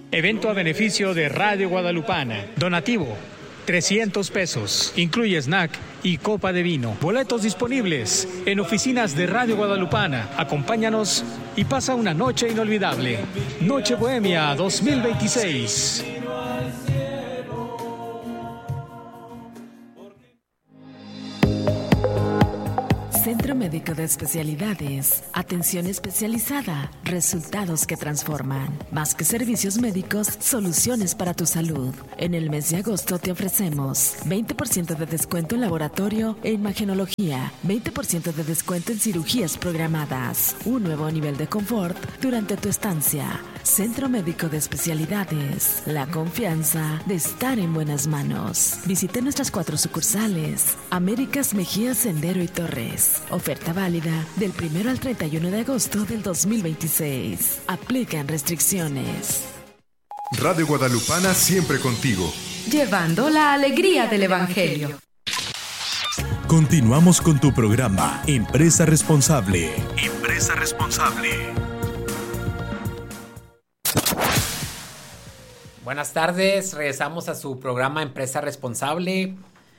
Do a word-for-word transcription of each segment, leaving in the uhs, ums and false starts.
Evento a beneficio de Radio Guadalupana. Donativo, trescientos pesos. Incluye snack y copa de vino. Boletos disponibles en oficinas de Radio Guadalupana. Acompáñanos y pasa una noche inolvidable. Noche Bohemia dos mil veintiséis. Centro Médico de Especialidades. Atención especializada. Resultados que transforman. Más que servicios médicos, soluciones para tu salud. En el mes de agosto te ofrecemos veinte por ciento de descuento en laboratorio e imagenología, veinte por ciento de descuento en cirugías programadas, un nuevo nivel de confort durante tu estancia. Centro Médico de Especialidades. La confianza de estar en buenas manos. Visite nuestras cuatro sucursales. Américas, Mejía, Sendero y Torres. Oferta válida del primero al treinta y uno de agosto del dos mil veintiséis. Aplican restricciones. Radio Guadalupana siempre contigo. Llevando la alegría del Evangelio. Continuamos con tu programa Empresa Responsable. Empresa Responsable. Buenas tardes, regresamos a su programa Empresa Responsable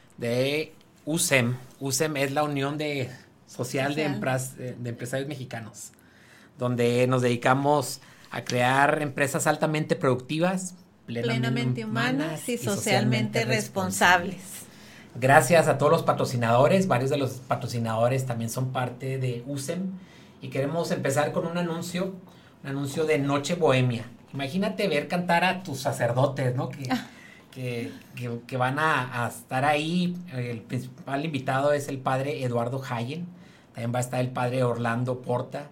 de U S E M. U S E M es la Unión de Social de, Empras, de, de Empresarios Mexicanos, donde nos dedicamos a crear empresas altamente productivas, plenamente, plenamente humanas y, y socialmente, socialmente responsables. responsables. Gracias a todos los patrocinadores, varios de los patrocinadores también son parte de U S E M, y queremos empezar con un anuncio, un anuncio de Noche Bohemia. Imagínate ver cantar a tus sacerdotes, ¿no? Que, ah. que, que, que van a, a estar ahí. El principal invitado es el padre Eduardo Hayen. También va a estar el padre Orlando Porta.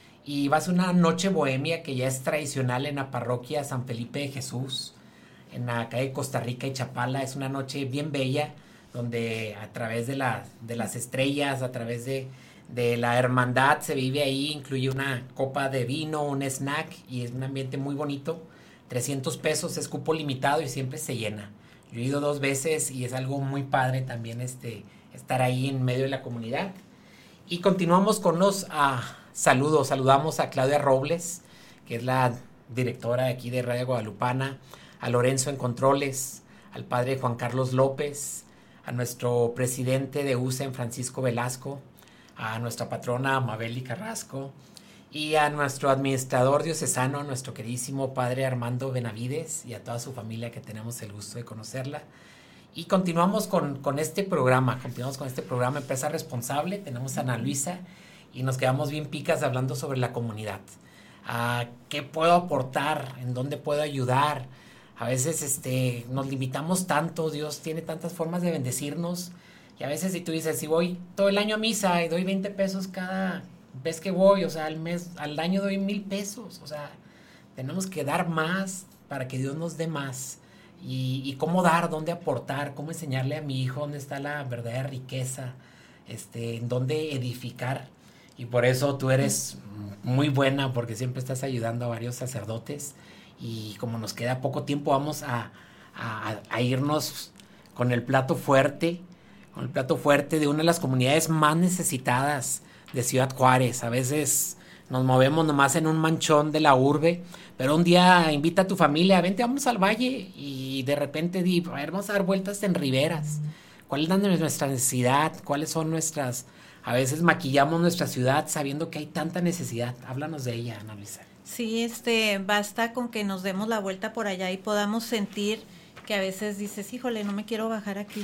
Y va a ser una noche bohemia que ya es tradicional en la parroquia San Felipe de Jesús, en la calle Costa Rica y Chapala. Es una noche bien bella, donde a través de, la, de las estrellas, a través de... de la hermandad se vive ahí, incluye una copa de vino, un snack, y es un ambiente muy bonito. trescientos pesos, es cupo limitado y siempre se llena. Yo he ido dos veces y es algo muy padre también este, estar ahí en medio de la comunidad. Y continuamos con los uh, saludos. Saludamos a Claudia Robles, que es la directora de aquí de Radio Guadalupana, a Lorenzo en Controles, al padre Juan Carlos López, a nuestro presidente de U S E M, Francisco Velasco, a nuestra patrona Mabeli Carrasco y a nuestro administrador diocesano, nuestro queridísimo padre Armando Benavides, y a toda su familia que tenemos el gusto de conocerla. Y continuamos con, con este programa, continuamos con este programa Empresa Responsable. Tenemos a Ana Luisa y nos quedamos bien picas hablando sobre la comunidad. Uh, ¿Qué puedo aportar? ¿En dónde puedo ayudar? A veces este, nos limitamos tanto, Dios tiene tantas formas de bendecirnos. Y a veces si tú dices, si voy todo el año a misa y doy veinte pesos cada vez que voy, o sea, al mes, al año doy mil pesos. O sea, tenemos que dar más para que Dios nos dé más. Y, y cómo dar, dónde aportar, cómo enseñarle a mi hijo dónde está la verdadera riqueza, este, en dónde edificar. Y por eso tú eres muy buena, porque siempre estás ayudando a varios sacerdotes. Y como nos queda poco tiempo, vamos a, a, a irnos con el plato fuerte, con el plato fuerte de una de las comunidades más necesitadas de Ciudad Juárez. A veces nos movemos nomás en un manchón de la urbe, pero un día invita a tu familia, vente, vamos al valle, y de repente di, a ver, vamos a dar vueltas en riberas. ¿Cuál es nuestra necesidad? ¿Cuáles son nuestras? A veces maquillamos nuestra ciudad sabiendo que hay tanta necesidad. Háblanos de ella, Ana Luisa. Sí, este, basta con que nos demos la vuelta por allá y podamos sentir que a veces dices, híjole, no me quiero bajar aquí.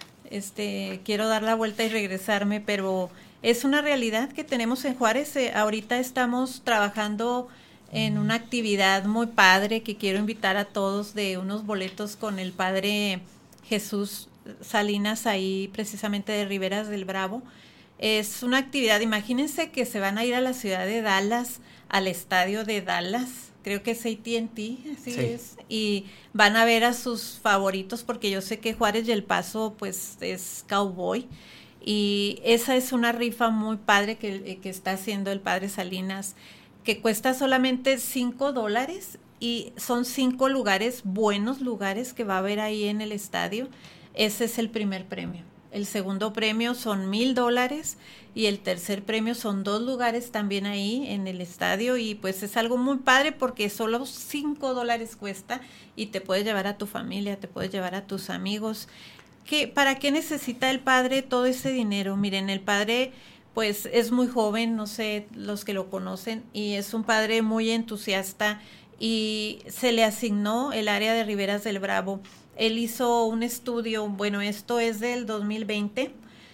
Este, quiero dar la vuelta y regresarme, pero es una realidad que tenemos en Juárez. Eh, ahorita estamos trabajando en una actividad muy padre que quiero invitar a todos, de unos boletos con el padre Jesús Salinas, ahí precisamente de Riberas del Bravo. Es una actividad, imagínense que se van a ir a la ciudad de Dallas, al estadio de Dallas, creo que es A T and T, así sí. es, y van a ver a sus favoritos, porque yo sé que Juárez y El Paso pues es cowboy, y esa es una rifa muy padre que, que está haciendo el padre Salinas, que cuesta solamente cinco dólares, y son cinco lugares, buenos lugares que va a haber ahí en el estadio. Ese es el primer premio. El segundo premio son mil dólares y el tercer premio son dos lugares también ahí en el estadio, y pues es algo muy padre porque solo cinco dólares cuesta y te puedes llevar a tu familia, te puedes llevar a tus amigos. ¿Qué, ¿Para qué necesita el padre todo ese dinero? Miren, el padre pues es muy joven, no sé los que lo conocen, y es un padre muy entusiasta, y se le asignó el área de Riberas del Bravo. Él hizo un estudio, bueno, esto es del dos mil veinte,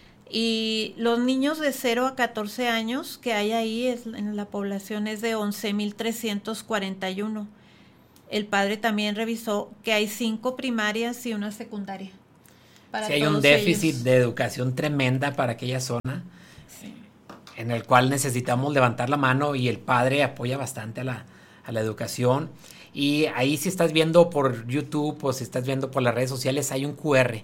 y los niños de cero a catorce años que hay ahí es, en la población es de once mil trescientos cuarenta y uno. El padre también revisó que hay cinco primarias y una secundaria. Sí, hay un déficit ellos. de educación tremenda para aquella zona, sí, en el cual necesitamos levantar la mano, y el padre apoya bastante a la, a la educación. Y ahí si estás viendo por YouTube o si estás viendo por las redes sociales, hay un cu erre,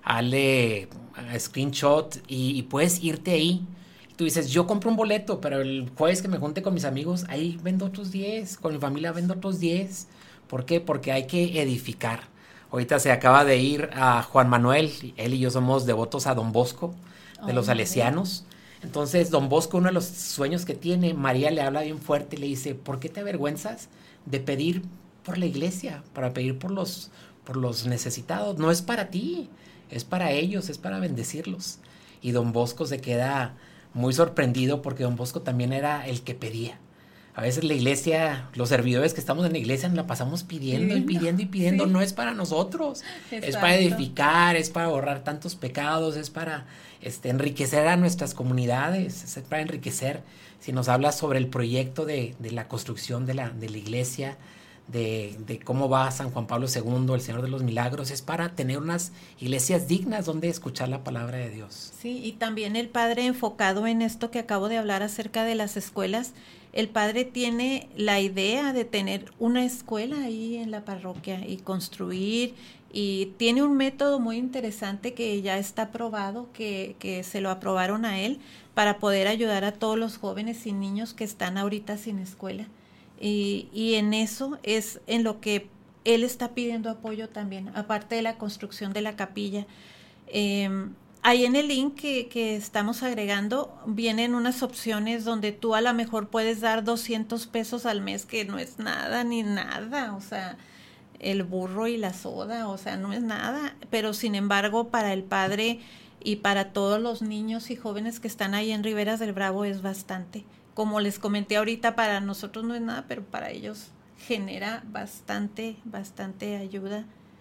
hazle uh, screenshot y, y puedes irte ahí. Tú dices, yo compro un boleto, pero el jueves que me junte con mis amigos, ahí vendo otros diez, con mi familia vendo otros diez. ¿Por qué? Porque hay que edificar. Ahorita se acaba de ir a Juan Manuel, él y yo somos devotos a Don Bosco, de oh, los salesianos. Entonces, Don Bosco, uno de los sueños que tiene, María le habla bien fuerte y le dice, ¿por qué te avergüenzas de pedir por la iglesia, para pedir por los, por los necesitados? No es para ti, es para ellos, es para bendecirlos. Y Don Bosco se queda muy sorprendido porque Don Bosco también era el que pedía. A veces la iglesia, los servidores que estamos en la iglesia, nos la pasamos pidiendo y pidiendo y pidiendo. Sí. No es para nosotros, exacto, es para edificar, es para borrar tantos pecados, es para este, enriquecer a nuestras comunidades, es para enriquecer. Si nos hablas sobre el proyecto de, de la construcción de la, de la iglesia, de, de cómo va San Juan Pablo segundo, el Señor de los Milagros, es para tener unas iglesias dignas donde escuchar la palabra de Dios. Sí, y también el padre enfocado en esto que acabo de hablar acerca de las escuelas. El padre tiene la idea de tener una escuela ahí en la parroquia y construir, y tiene un método muy interesante que ya está aprobado, que, que se lo aprobaron a él, para poder ayudar a todos los jóvenes y niños que están ahorita sin escuela. Y, y en eso es en lo que él está pidiendo apoyo también, aparte de la construcción de la capilla. Eh, Ahí en el link que, que estamos agregando vienen unas opciones donde tú a lo mejor puedes dar doscientos pesos al mes, que no es nada ni nada, o sea, el burro y la soda, o sea, no es nada, pero sin embargo para el padre y para todos los niños y jóvenes que están ahí en Riberas del Bravo es bastante. Como les comenté ahorita, para nosotros no es nada, pero para ellos genera bastante, bastante ayuda.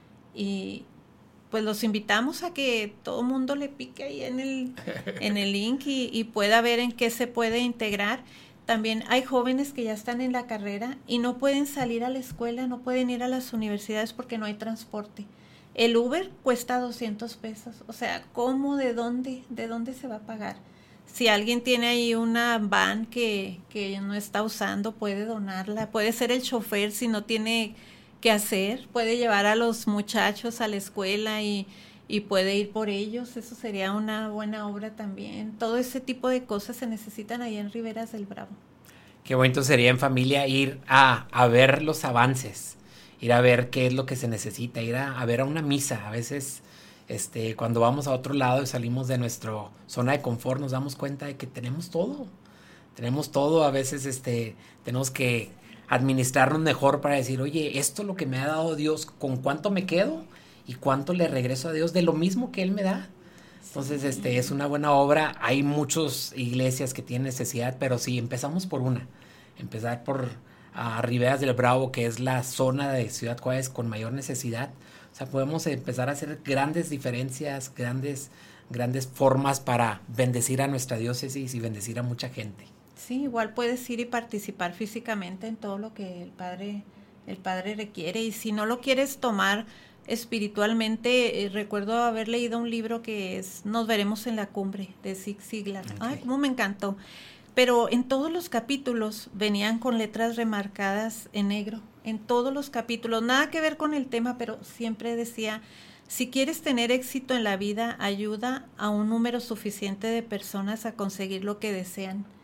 Y pues los invitamos a que todo el mundo le pique ahí en el, en el link y, y pueda ver en qué se puede integrar. También hay jóvenes que ya están en la carrera y no pueden salir a la escuela, no pueden ir a las universidades porque no hay transporte. El Uber cuesta doscientos pesos, o sea, ¿cómo? ¿De dónde? ¿De dónde se va a pagar? Si alguien tiene ahí una van que, que no está usando, puede donarla, puede ser el chofer si no tiene que hacer, puede llevar a los muchachos a la escuela y, y puede ir por ellos, eso sería una buena obra también. Todo ese tipo de cosas se necesitan ahí en Riberas del Bravo. Qué bonito sería en familia ir a, a ver los avances, ir a ver qué es lo que se necesita, ir a, a ver a una misa. A veces este, cuando vamos a otro lado y salimos de nuestra zona de confort nos damos cuenta de que tenemos todo, tenemos todo. A veces este, tenemos que administrarnos mejor para decir, oye, esto es lo que me ha dado Dios, ¿con cuánto me quedo? ¿Y cuánto le regreso a Dios de lo mismo que Él me da? Entonces, este, es una buena obra. Hay muchas iglesias que tienen necesidad, pero sí, empezamos por una. Empezar por a Riberas del Bravo, que es la zona de Ciudad Juárez con mayor necesidad. O sea, podemos empezar a hacer grandes diferencias, grandes, grandes formas para bendecir a nuestra diócesis y bendecir a mucha gente. Sí, igual puedes ir y participar físicamente en todo lo que el padre, el padre requiere. Y si no lo quieres tomar espiritualmente, eh, recuerdo haber leído un libro que es Nos veremos en la cumbre, de Zig Ziglar. Okay. Ay, cómo me encantó. Pero en todos los capítulos venían con letras remarcadas en negro. En todos los capítulos, nada que ver con el tema, pero siempre decía, si quieres tener éxito en la vida, ayuda a un número suficiente de personas a conseguir lo que desean.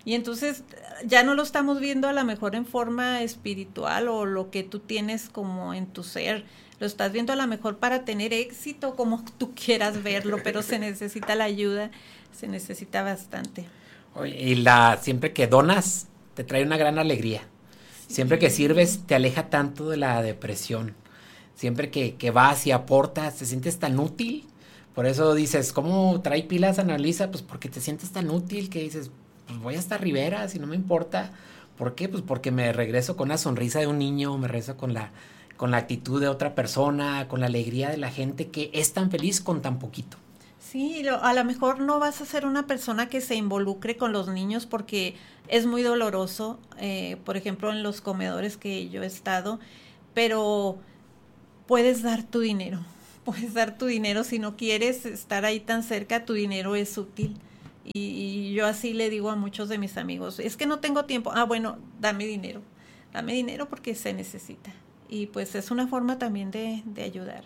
Y entonces ya no lo estamos viendo a lo mejor en forma espiritual o lo que tú tienes como en tu ser. Lo estás viendo a lo mejor para tener éxito, como tú quieras verlo, pero se necesita la ayuda, se necesita bastante. Oye, y la siempre que donas te trae una gran alegría. Sí. Siempre que sirves te aleja tanto de la depresión. Siempre que, que vas y aportas te sientes tan útil. Por eso dices, ¿cómo trae pilas Ana Luisa? Pues porque te sientes tan útil que dices, pues voy hasta Rivera, si no me importa. ¿Por qué? Pues porque me regreso con la sonrisa de un niño, me regreso con la, con la actitud de otra persona, con la alegría de la gente que es tan feliz con tan poquito. Sí, lo, a lo mejor no vas a ser una persona que se involucre con los niños porque es muy doloroso, eh, por ejemplo, en los comedores que yo he estado, pero puedes dar tu dinero, puedes dar tu dinero si no quieres estar ahí tan cerca, tu dinero es útil. Y, y yo así le digo a muchos de mis amigos, es que no tengo tiempo, ah bueno, dame dinero, dame dinero porque se necesita. Y pues es una forma también de, de ayudar.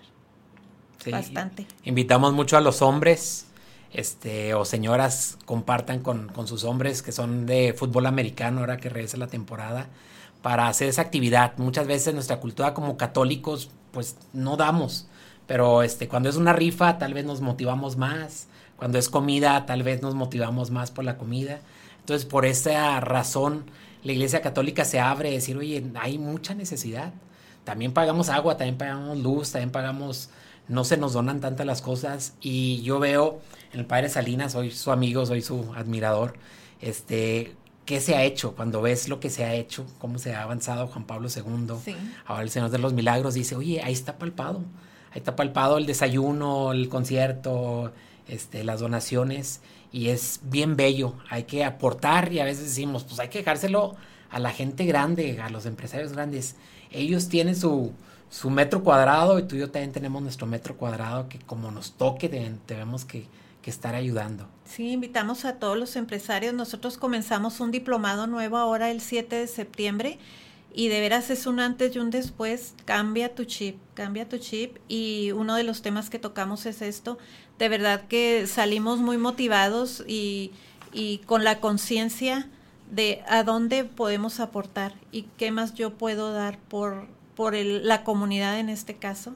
Sí, bastante. Invitamos mucho a los hombres, este, o señoras, compartan con, con sus hombres que son de fútbol americano, ahora que regresa la temporada, para hacer esa actividad. Muchas veces nuestra cultura como católicos, pues no damos, pero este, cuando es una rifa, tal vez nos motivamos más, cuando es comida, tal vez nos motivamos más por la comida. Entonces, por esa razón, la Iglesia Católica se abre a decir, oye, hay mucha necesidad. También pagamos agua, también pagamos luz, también pagamos... No se nos donan tantas las cosas y yo veo en el Padre Salinas, soy su amigo, soy su admirador, este, ¿qué se ha hecho? Cuando ves lo que se ha hecho, cómo se ha avanzado Juan Pablo segundo, sí. Ahora el Señor de los Milagros dice, oye, ahí está palpado, ahí está palpado el desayuno, el concierto, este, las donaciones y es bien bello, hay que aportar y a veces decimos, pues hay que dejárselo a la gente grande, a los empresarios grandes, ellos tienen su... su metro cuadrado y tú y yo también tenemos nuestro metro cuadrado que como nos toque deben, debemos que, que estar ayudando. Sí, invitamos a todos los empresarios. Nosotros comenzamos un diplomado nuevo ahora el siete de septiembre y de veras es un antes y un después. Cambia tu chip, cambia tu chip y uno de los temas que tocamos es esto. De verdad que salimos muy motivados y, y con la conciencia de a dónde podemos aportar y qué más yo puedo dar por... por el, la comunidad en este caso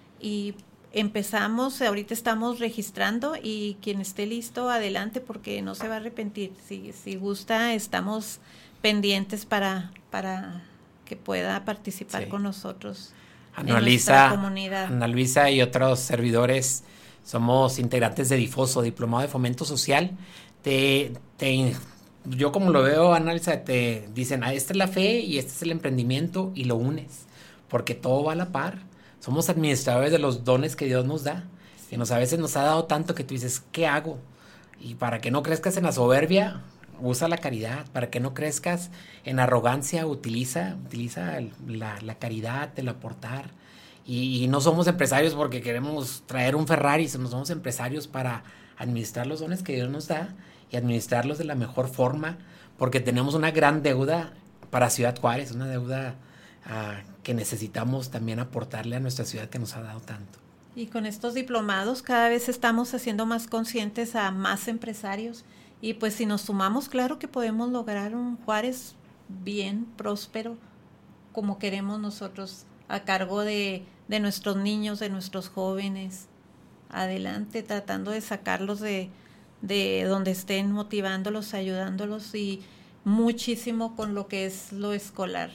y empezamos, ahorita estamos registrando y quien esté listo adelante porque no se va a arrepentir, si, si gusta estamos pendientes para, para que pueda participar sí. con nosotros Ana Luisa, Ana Luisa y otros servidores somos integrantes de Difoso, Diplomado de Fomento Social. Te, te yo como lo veo, Ana Luisa, te dicen, ah, esta es la fe y este es el emprendimiento y lo unes. Porque todo va a la par. Somos administradores de los dones que Dios nos da. Sí. Y nos, a veces nos ha dado tanto que tú dices, ¿qué hago? Y para que no crezcas en la soberbia, usa la caridad. Para que no crezcas en arrogancia, utiliza, utiliza la, la caridad, el aportar. Y, y no somos empresarios porque queremos traer un Ferrari, no somos empresarios para administrar los dones que Dios nos da y administrarlos de la mejor forma, porque tenemos una gran deuda para Ciudad Juárez, una deuda... Uh, que necesitamos también aportarle a nuestra ciudad que nos ha dado tanto. Y con estos diplomados cada vez estamos haciendo más conscientes a más empresarios y pues si nos sumamos, claro que podemos lograr un Juárez bien, próspero, como queremos nosotros, a cargo de, de nuestros niños, de nuestros jóvenes, adelante, tratando de sacarlos de, de donde estén, motivándolos, ayudándolos y muchísimo con lo que es lo escolar.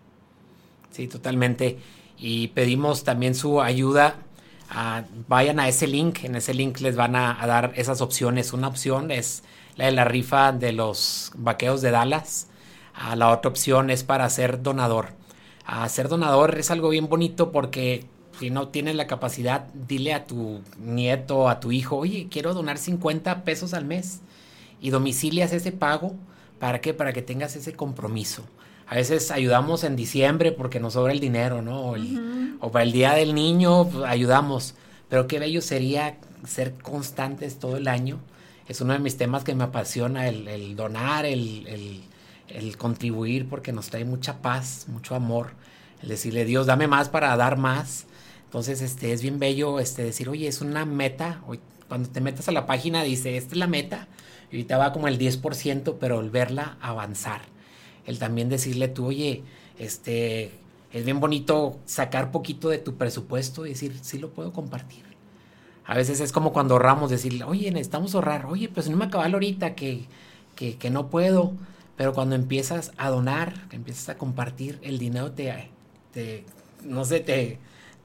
Sí, totalmente. Y pedimos también su ayuda. Uh, vayan a ese link. En ese link les van a, a dar esas opciones. Una opción es la de la rifa de los Vaqueros de Dallas. Uh, la otra opción es para ser donador. Uh, ser donador es algo bien bonito porque si no tienes la capacidad, dile a tu nieto, a tu hijo, oye, quiero donar cincuenta pesos al mes. Y domicilias ese pago. ¿Para qué? Para que tengas ese compromiso. A veces ayudamos en diciembre porque nos sobra el dinero, ¿no? O, el, uh-huh. o para el Día del Niño pues, ayudamos. Pero qué bello sería ser constantes todo el año. Es uno de mis temas que me apasiona, el, el donar, el, el, el contribuir, porque nos trae mucha paz, mucho amor. El decirle, Dios, dame más para dar más. Entonces, este, es bien bello este, decir, oye, es una meta. Hoy, cuando te metas a la página dice, esta es la meta, y ahorita va como el diez por ciento, pero el verla avanzar. El también decirle tú, oye, este, es bien bonito sacar poquito de tu presupuesto y decir, sí lo puedo compartir. A veces es como cuando ahorramos, decir, oye, necesitamos ahorrar, oye, pues no me acaba ahorita que, que, que no puedo. Pero cuando empiezas a donar, que empiezas a compartir, el dinero te, te no sé, te,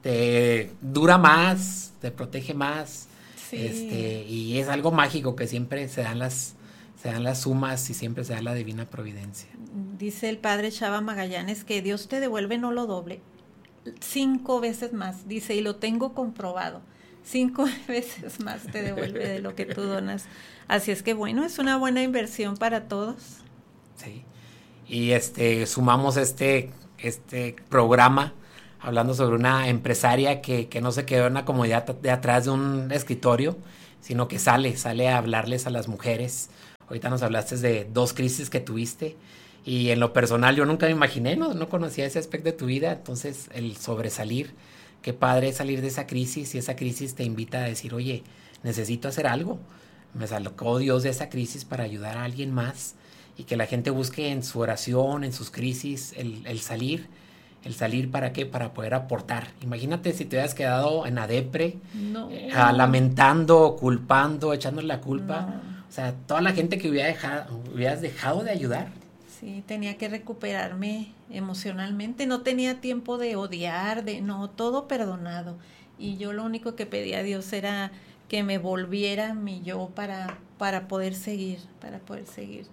te dura más, te protege más. Sí. Este, y es algo mágico que siempre se dan las, se dan las sumas y siempre se da la divina providencia. Dice el padre Chava Magallanes que Dios te devuelve no lo doble, cinco veces más, dice, y lo tengo comprobado. Cinco veces más te devuelve de lo que tú donas. Así es que bueno, es una buena inversión para todos. Sí. Y este sumamos este, este programa hablando sobre una empresaria que, que no se quedó en la comodidad de atrás de un escritorio, sino que sale, sale a hablarles a las mujeres. Ahorita nos hablaste de dos crisis que tuviste. Y en lo personal yo nunca me imaginé, no, no conocía ese aspecto de tu vida. Entonces el sobresalir. Qué padre salir de esa crisis y esa crisis te invita a decir, oye, necesito hacer algo. Me sacó Dios de esa crisis para ayudar a alguien más y que la gente busque en su oración, en sus crisis, el, el salir. ¿El salir para qué? Para poder aportar. Imagínate si te hubieras quedado en la depre, no. eh, lamentando, culpando, echándole la culpa. No. O sea, toda la gente que hubiera dejado, hubieras dejado de ayudar. Sí, tenía que recuperarme emocionalmente, no tenía tiempo de odiar, de no, todo perdonado. Y yo lo único que pedía a Dios era que me volviera mi yo para, para poder seguir, para poder seguir.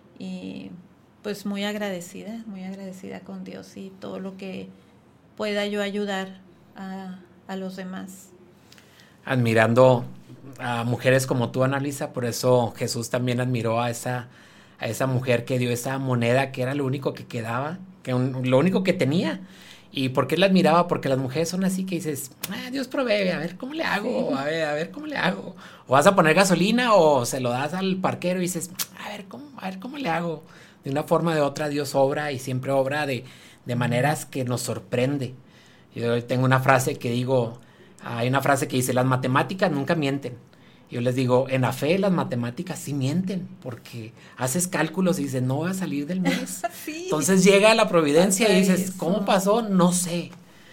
Y pues muy agradecida, muy agradecida con Dios y todo lo que pueda yo ayudar a, a los demás. Admirando a mujeres como tú, Annalisa, por eso Jesús también admiró a esa... a esa mujer que dio esa moneda que era lo único que quedaba, que un, lo único que tenía. ¿Y por qué la admiraba? Porque las mujeres son así que dices, ah, Dios provee, a ver cómo le hago, sí. a ver, a ver cómo le hago. O vas a poner gasolina o se lo das al parquero y dices, a ver cómo, a ver cómo le hago. De una forma o de otra Dios obra y siempre obra de, de maneras que nos sorprende. Yo tengo una frase que digo, hay una frase que dice, las matemáticas nunca mienten. Yo les digo, en la fe las matemáticas sí mienten, porque haces cálculos y dices, no va a salir del mes. Sí. Entonces llega la providencia y dices, eso. ¿Cómo pasó? No sé.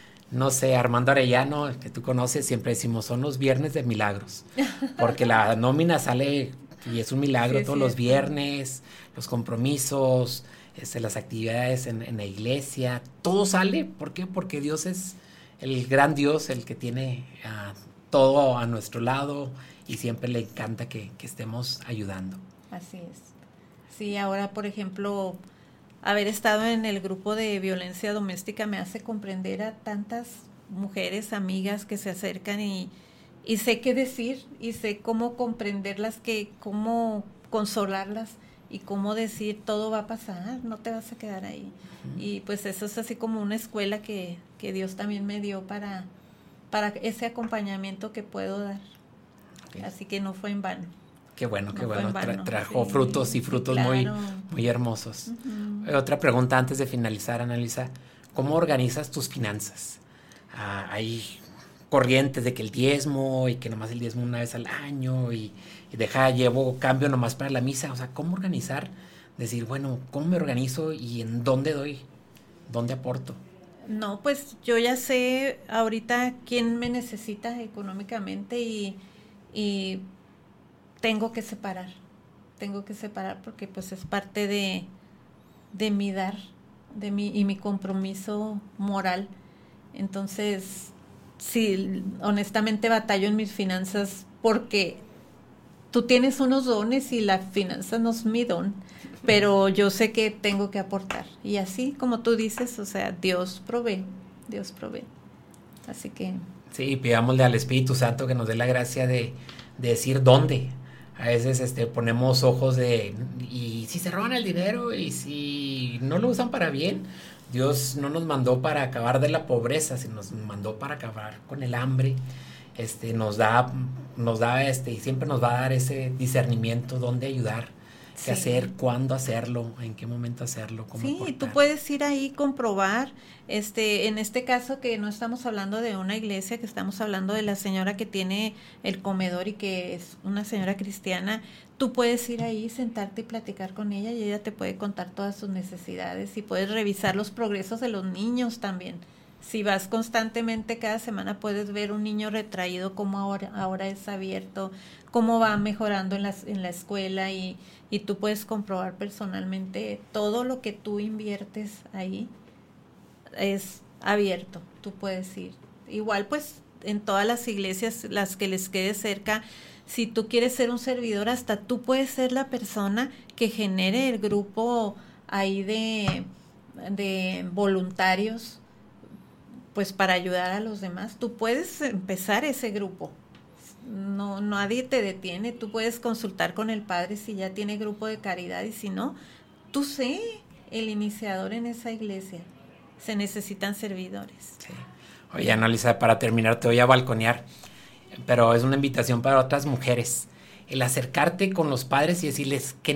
No sé, Armando Arellano, que tú conoces, siempre decimos, son los viernes de milagros, porque la nómina sale y es un milagro sí, todos los viernes, los compromisos, este, las actividades en, en la iglesia, todo sale. ¿Por qué? Porque Dios es el gran Dios, el que tiene uh, todo a nuestro lado, y siempre le encanta que, que estemos ayudando. Así es. Sí, ahora, por ejemplo, haber estado en el grupo de violencia doméstica me hace comprender a tantas mujeres, amigas que se acercan y, y sé qué decir y sé cómo comprenderlas, que, cómo consolarlas y cómo decir todo va a pasar, no te vas a quedar ahí. Uh-huh. Y pues eso es así como una escuela que, que Dios también me dio para, para ese acompañamiento que puedo dar. Okay. Así que no fue en vano. Qué bueno, qué no bueno. Tra- trajo sí, frutos y frutos claro. muy, muy hermosos. Uh-huh. Otra pregunta antes de finalizar, Annalisa. ¿Cómo organizas tus finanzas? Ah, hay corrientes de que el diezmo y que nomás el diezmo una vez al año y, y deja, llevo cambio nomás para la misa. O sea, ¿cómo organizar? Decir, bueno, ¿cómo me organizo y en dónde doy? ¿Dónde aporto? No, pues yo ya sé ahorita quién me necesita económicamente y y tengo que separar, tengo que separar porque pues es parte de, de mi dar, de mi, y mi compromiso moral. Entonces, sí, honestamente batallo en mis finanzas porque tú tienes unos dones y la finanza no es mi don, pero yo sé que tengo que aportar. Y así como tú dices, o sea, Dios provee, Dios provee. Así que... Sí, pidámosle al Espíritu Santo que nos dé la gracia de, de decir dónde. A veces este, ponemos ojos de, y si se roban el dinero y si no lo usan para bien, Dios no nos mandó para acabar de la pobreza, sino nos mandó para acabar con el hambre. Este, nos da, nos da este, y siempre nos va a dar ese discernimiento dónde ayudar. qué Sí. hacer, cuándo hacerlo, en qué momento hacerlo, cómo Sí, cortar. tú puedes ir ahí comprobar, este, en este caso que no estamos hablando de una iglesia, que estamos hablando de la señora que tiene el comedor y que es una señora cristiana, tú puedes ir ahí, sentarte y platicar con ella y ella te puede contar todas sus necesidades y puedes revisar los progresos de los niños también. Si vas constantemente cada semana puedes ver un niño retraído, cómo ahora, ahora es abierto, cómo va mejorando en la, en la escuela y, y tú puedes comprobar personalmente todo lo que tú inviertes ahí es abierto, tú puedes ir. Igual pues en todas las iglesias, las que les quede cerca, si tú quieres ser un servidor, hasta tú puedes ser la persona que genere el grupo ahí de, de voluntarios, pues para ayudar a los demás. Tú puedes empezar ese grupo. No, nadie te detiene. Tú puedes consultar con el padre si ya tiene grupo de caridad y si no, tú sé el iniciador en esa iglesia. Se necesitan servidores. Sí. Oye, Annalisa, para terminar te voy a balconear, pero es una invitación para otras mujeres. El acercarte con los padres y decirles qué